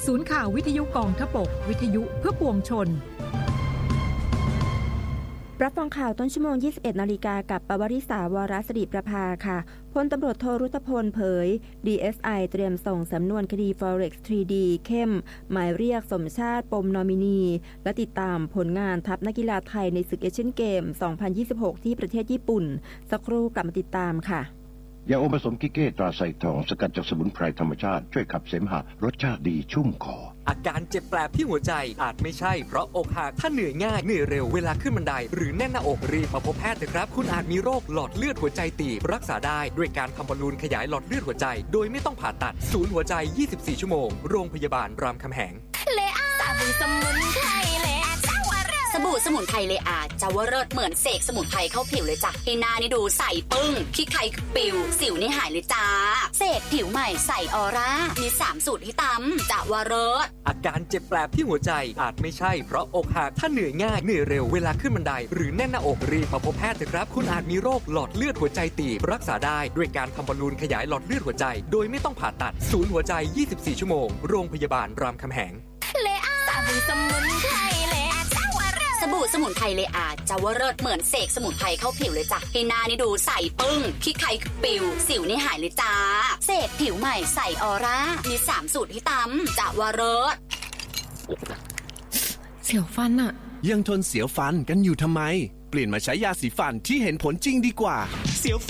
ศูนย์ข่าววิทยุกองทพบกวิทยุเพื่อปวงชนรับฟังข่าวต้นชั่วโมง 21 น.กับปวริษาวรศิริประภาค่ะพลตำรวจโทรุตพลเผย DSI เตรียมส่งสำนวนคดี Forex 3D เข้มหมายเรียกสมชาติปมนอมินีและติดตามผลงานทัพนักกีฬาไทยในศึกเอเชียนเกม 2026 ที่ประเทศญี่ปุ่นสักครู่กลับมาติดตามค่ะยาอมผสมกิเก้ตราไซทองสกัดจากสมุนไพรธรรมชาติช่วยขับเสมหะรสชาติดีชุ่มคออาการเจ็บแปลบที่หัวใจอาจไม่ใช่เพราะอกหักถ้าเหนื่อยง่ายเหนื่อยเร็วเวลาขึ้นบันไดหรือแน่นหน้าอกรีบมาพบแพทย์นะครับคุณอาจมีโรคหลอดเลือดหัวใจตีบรักษาได้ด้วยการทำบอลลูนขยายหลอดเลือดหัวใจโดยไม่ต้องผ่าตัดศูนย์หัวใจ24ชั่วโมงโรงพยาบาลรามคำแหงสบู่สมุนไพรเลอาจะว่าเลิศเหมือนเสกสมุนไพรเข้าผิวเลยจ้ะให้หน้านี่ดูใสปึ้งขี้ใครปิวสิวนี่หายเลยจ้าเสกผิวใหม่ใสออร่ามี3สูตรให้ตำจะว่าเลิศอาการเจ็บแปลบที่หัวใจอาจไม่ใช่เพราะอกหักถ้าเหนื่อยง่ายเหนื่อยเร็วเวลาขึ้นบันไดหรือแน่นหน้าอกรีบมาพบแพทย์นะครับคุณอาจมีโรคหลอดเลือดหัวใจตีบรักษาได้ด้วยการทำบอลลูนขยายหลอดเลือดหัวใจโดยไม่ต้องผ่าตัดศูนย์หัวใจ24ชั่วโมงโรงพยาบาลรามคำแหงเลอาสบู่สมุนไพรเลอาสบู่สมุนไพรเลอาจะว่าเลิศเหมือนเสกสมุนไพรเข้าผิวเลยจ้ะให้หน้านี่ดูใสปึ้งขี้ใครปิวสิวนี่หายเลยจ้าเสกผิวใหม่ใสออร่ามี3สูตรให้ตำจะว่าเลิศเสียวฟันอะยังทนเสียวฟันกันอยู่ทำไมเปลี่ยนมาใช้ยาสีฟันที่เห็นผลจริงดีกว่าเสียวฟัน